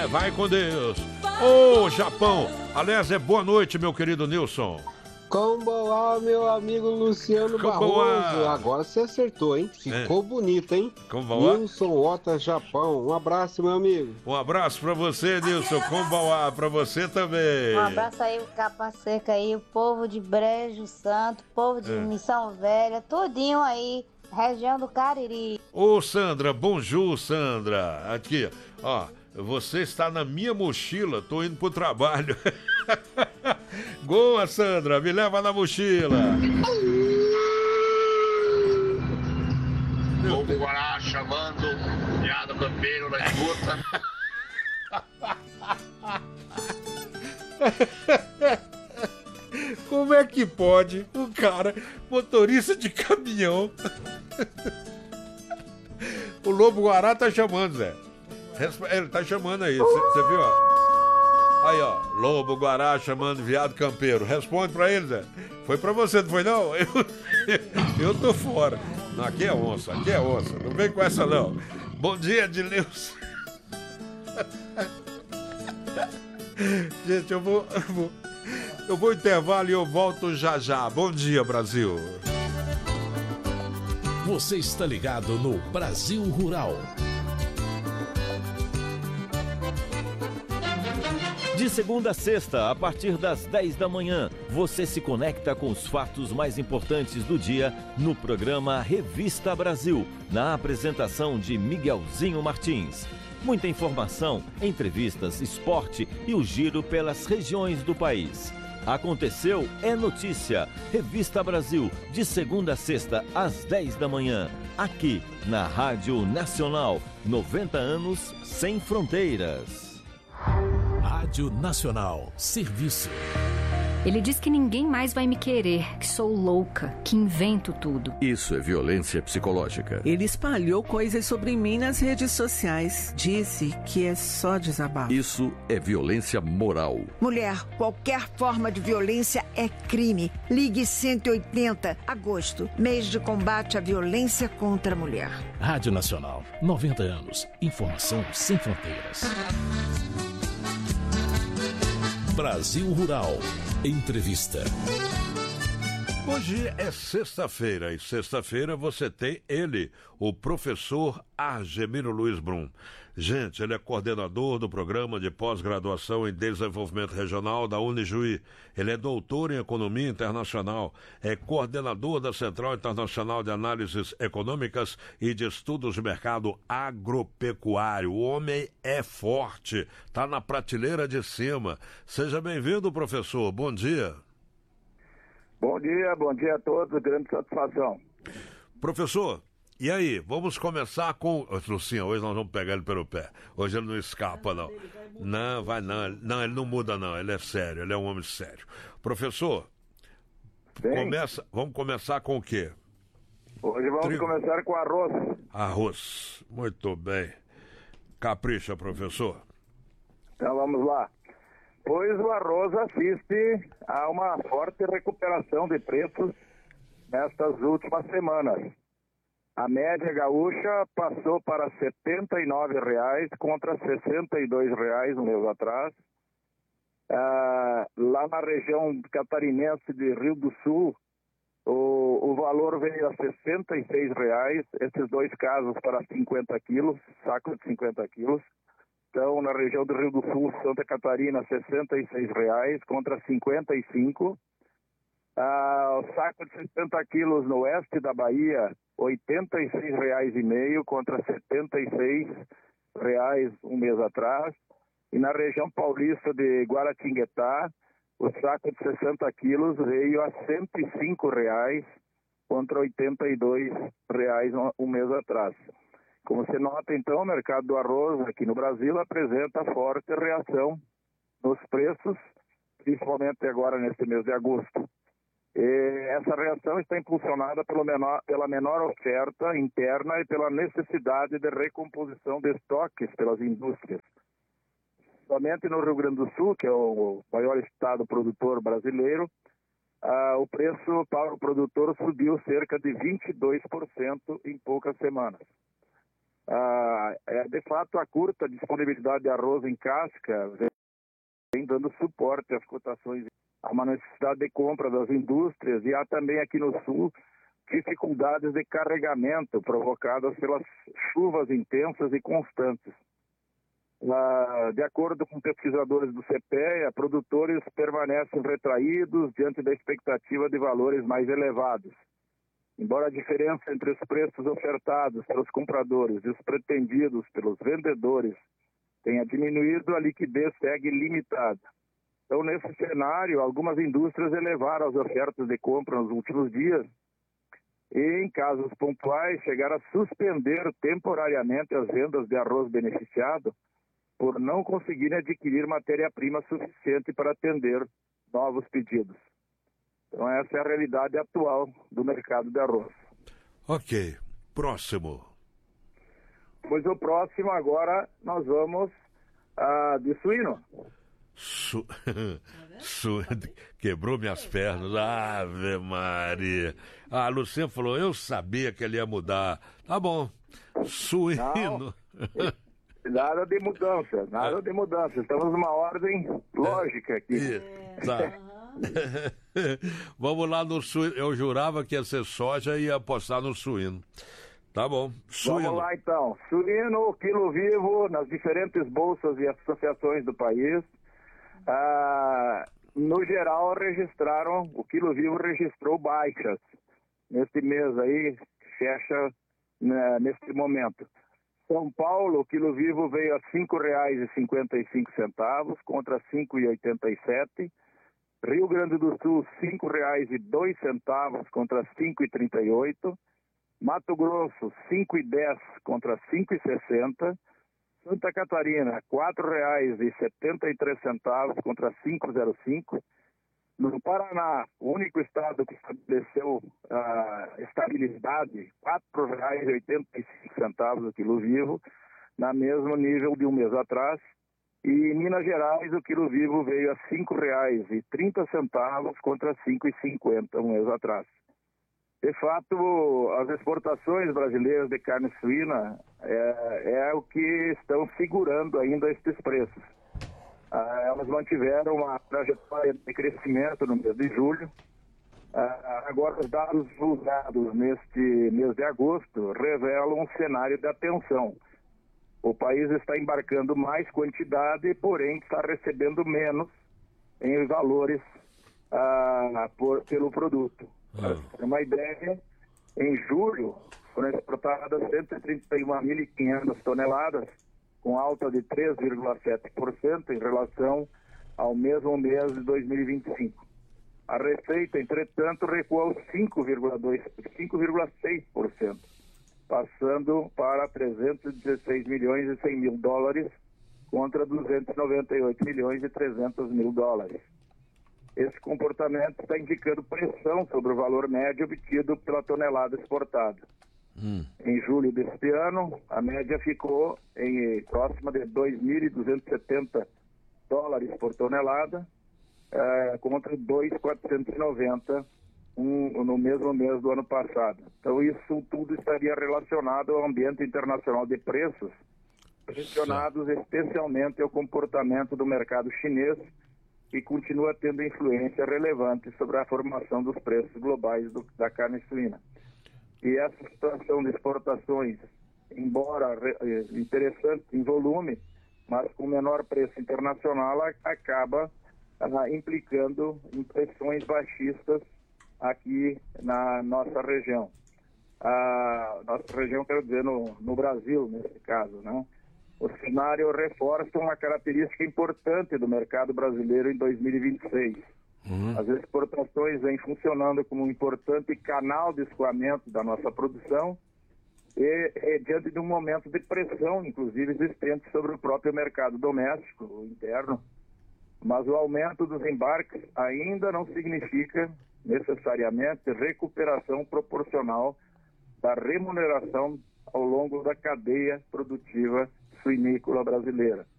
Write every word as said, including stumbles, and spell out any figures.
Vai com Deus. Ô, Japão. Aliás, é boa noite, meu querido Nilson. Komboa, meu amigo Luciano Komboa. Barroso. Agora você acertou, hein? Ficou é. bonito, hein? Komboa. Nilson Ota, Japão. Um abraço, meu amigo. Um abraço pra você, Nilson. Komboa, pra você também. Um abraço aí, o Capa Seca aí, o povo de Brejo Santo, o povo de é. Missão Velha, tudinho aí, região do Cariri. Ô, Sandra, bonjour, Sandra. Aqui, ó, você está na minha mochila, tô indo pro trabalho. Boa, Sandra, me leva na mochila. Lobo Guará chamando, piada campeiro na escuta. Como é que pode um cara, motorista de caminhão... O Lobo Guará tá chamando, Zé. Ele tá chamando aí, você viu, ó? Aí, ó, Lobo Guará chamando viado campeiro. Responde pra ele, Zé. Foi pra você, não foi não? Eu, eu tô fora. Não, aqui é onça, aqui é onça. Não vem com essa, não. Bom dia, Edileuson. Gente, eu vou, eu vou... Eu vou intervalo e eu volto já já. Bom dia, Brasil. Você está ligado no Brasil Rural. De segunda a sexta, a partir das dez da manhã, você se conecta com os fatos mais importantes do dia no programa Revista Brasil, na apresentação de Miguelzinho Martins. Muita informação, entrevistas, esporte e o giro pelas regiões do país. Aconteceu é notícia. Revista Brasil, de segunda a sexta, às dez da manhã, aqui na Rádio Nacional. noventa anos sem fronteiras. Rádio Nacional, serviço. Ele diz que ninguém mais vai me querer, que sou louca, que invento tudo. Isso é violência psicológica. Ele espalhou coisas sobre mim nas redes sociais. Disse que é só desabafo. Isso é violência moral. Mulher, qualquer forma de violência é crime. Ligue cento e oitenta, agosto, mês de combate à violência contra a mulher. Rádio Nacional, noventa anos. Informação sem fronteiras. Brasil Rural. Entrevista. Hoje é sexta-feira e sexta-feira você tem ele, o professor Argemiro Luiz Brum. Gente, ele é coordenador do programa de pós-graduação em desenvolvimento regional da Unijuí. Ele é doutor em economia internacional, é coordenador da Central Internacional de Análises Econômicas e de Estudos de Mercado Agropecuário. O homem é forte, está na prateleira de cima. Seja bem-vindo, professor. Bom dia. Bom dia, bom dia a todos, grande satisfação. Professor, e aí, vamos começar com... Lucinha, hoje nós vamos pegar ele pelo pé. Hoje ele não escapa, não. Não, vai não. Não, ele não muda, não. Ele é sério, ele é um homem sério. Professor, começa... vamos começar com o quê? Hoje vamos Trigo. começar com arroz. Arroz, muito bem. Capricha, professor. Então vamos lá. Pois o arroz assiste a uma forte recuperação de preços nestas últimas semanas. A média gaúcha passou para setenta e nove reais contra sessenta e dois reais um mês atrás. Ah, lá na região catarinense de Rio do Sul, o, o valor veio a sessenta e seis reais, esses dois casos para cinquenta quilos, saco de cinquenta quilos. Então, na região do Rio do Sul, Santa Catarina, sessenta e seis reais contra cinquenta e cinco. Ah, o saco de sessenta quilos no oeste da Bahia, oitenta e seis reais e meio contra setenta e seis reais um mês atrás. E na região paulista de Guaratinguetá, o saco de sessenta quilos veio a cento e cinco reais contra oitenta e dois reais um mês atrás. Como você nota, então, o mercado do arroz aqui no Brasil apresenta forte reação nos preços, principalmente agora neste mês de agosto. E essa reação está impulsionada pelo menor, pela menor oferta interna e pela necessidade de recomposição de estoques pelas indústrias. Somente no Rio Grande do Sul, que é o maior estado produtor brasileiro, ah, o preço para o produtor subiu cerca de vinte e dois por cento em poucas semanas. Ah, é, de fato, a curta disponibilidade de arroz em casca vem dando suporte às cotações. Há uma necessidade de compra das indústrias e há também aqui no sul dificuldades de carregamento provocadas pelas chuvas intensas e constantes. Ah, de acordo com pesquisadores do CEPEA, produtores permanecem retraídos diante da expectativa de valores mais elevados. Embora a diferença entre os preços ofertados pelos compradores e os pretendidos pelos vendedores tenha diminuído, a liquidez segue limitada. Então, nesse cenário, algumas indústrias elevaram as ofertas de compra nos últimos dias e, em casos pontuais, chegaram a suspender temporariamente as vendas de arroz beneficiado por não conseguirem adquirir matéria-prima suficiente para atender novos pedidos. Então, essa é a realidade atual do mercado de arroz. Ok. Próximo. Pois o próximo agora nós vamos ah, de suíno. Su... Su... Quebrou minhas pernas. Ave Maria. Ah, a Luciana falou, eu sabia que ele ia mudar. Tá bom. Suíno. Não, nada de mudança, nada de mudança. Estamos numa ordem lógica aqui. É. Tá. Vamos lá no suíno. Eu jurava que ia ser soja e ia apostar no suíno. Tá bom. Suíno. Vamos lá então. Suíno, quilo vivo, nas diferentes bolsas e associações do país. Ah, no geral, registraram, o quilo vivo registrou baixas. Neste mês aí, fecha né, neste momento. São Paulo, o quilo vivo veio a cinco reais e cinquenta e cinco centavos contra cinco reais e oitenta e sete centavos. Rio Grande do Sul, cinco reais e dois centavos contra cinco reais e trinta e oito centavos. Mato Grosso, cinco reais e dez centavos contra cinco reais e sessenta centavos. Santa Catarina, quatro reais e setenta e três centavos contra cinco reais e cinco centavos. No Paraná, o único estado que estabeleceu a uh, estabilidade, quatro reais e oitenta e cinco centavos o quilo vivo, na mesmo nível de um mês atrás. E em Minas Gerais, o quilo vivo veio a cinco reais e trinta centavos contra cinco reais e cinquenta centavos um mês atrás. De fato, as exportações brasileiras de carne suína é, é o que estão segurando ainda estes preços. Ah, elas mantiveram uma trajetória de crescimento no mês de julho. Ah, agora, os dados divulgados neste mês de agosto revelam um cenário de atenção. O país está embarcando mais quantidade, porém está recebendo menos em valores ah, por, pelo produto. Para ter uma ideia, em julho foram exportadas cento e trinta e um mil e quinhentas toneladas, com alta de três vírgula sete por cento em relação ao mesmo mês de dois mil e vinte e cinco. A receita, entretanto, recuou cinco vírgula seis por cento, passando para trezentos e dezesseis milhões e cem mil dólares contra duzentos e noventa e oito milhões e trezentos mil dólares. Esse comportamento está indicando pressão sobre o valor médio obtido pela tonelada exportada. Hum. Em julho deste ano, a média ficou em próxima de dois mil duzentos e setenta dólares por tonelada, eh, contra dois mil quatrocentos e noventa um, no mesmo mês do ano passado. Então, isso tudo estaria relacionado ao ambiente internacional de preços, pressionados especialmente ao comportamento do mercado chinês, que continua tendo influência relevante sobre a formação dos preços globais do, da carne suína. E essa situação de exportações, embora interessante em volume, mas com menor preço internacional, acaba ah, implicando em pressões baixistas aqui na nossa região. A nossa região, quero dizer, no, no Brasil, nesse caso, né? O cenário reforça uma característica importante do mercado brasileiro em dois mil e vinte e seis. Uhum. As exportações vêm funcionando como um importante canal de escoamento da nossa produção e, e diante de um momento de pressão, inclusive, existente sobre o próprio mercado doméstico, o interno. Mas o aumento dos embarques ainda não significa necessariamente recuperação proporcional da remuneração ao longo da cadeia produtiva suinícola brasileira.